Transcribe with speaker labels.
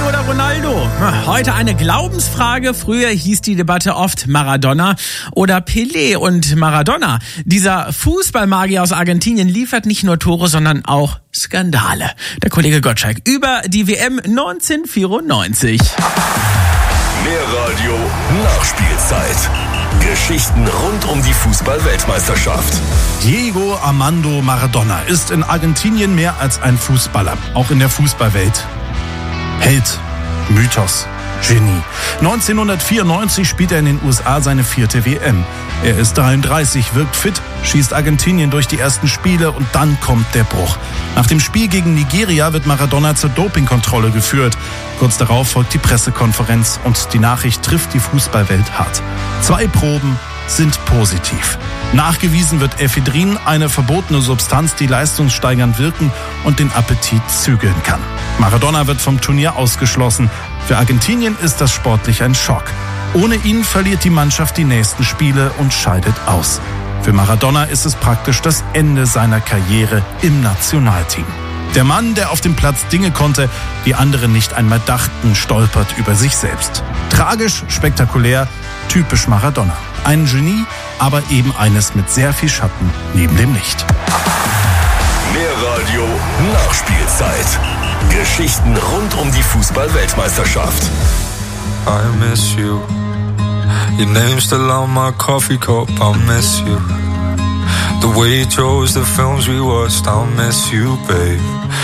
Speaker 1: oder Ronaldo? Heute eine Glaubensfrage. Früher hieß die Debatte oft Maradona oder Pelé. Und Maradona, dieser Fußballmagier aus Argentinien, liefert nicht nur Tore, sondern auch Skandale. Der Kollege Gottschalk über die WM 1994.
Speaker 2: Mehr Radio, Nachspielzeit. Geschichten rund um die Fußball-Weltmeisterschaft.
Speaker 3: Diego Armando Maradona ist in Argentinien mehr als ein Fußballer, auch in der Fußballwelt. Held, Mythos, Genie. 1994 spielt er in den USA seine 4. WM. Er ist 33, wirkt fit, schießt Argentinien durch die ersten Spiele und dann kommt der Bruch. Nach dem Spiel gegen Nigeria wird Maradona zur Dopingkontrolle geführt. Kurz darauf folgt die Pressekonferenz und die Nachricht trifft die Fußballwelt hart. 2 Proben sind positiv. Nachgewiesen wird Ephedrin, eine verbotene Substanz, die leistungssteigernd wirken und den Appetit zügeln kann. Maradona wird vom Turnier ausgeschlossen. Für Argentinien ist das sportlich ein Schock. Ohne ihn verliert die Mannschaft die nächsten Spiele und scheidet aus. Für Maradona ist es praktisch das Ende seiner Karriere im Nationalteam. Der Mann, der auf dem Platz Dinge konnte, die andere nicht einmal dachten, stolpert über sich selbst. Tragisch, spektakulär, typisch Maradona. Ein Genie, aber eben eines mit sehr viel Schatten neben dem Licht.
Speaker 2: Mehr Radio, Nachspielzeit. Geschichten rund um die Fußball-Weltmeisterschaft.
Speaker 4: I miss you. Your name's still on my coffee cup. I miss you. The way you chose the films we watched. I miss you, babe.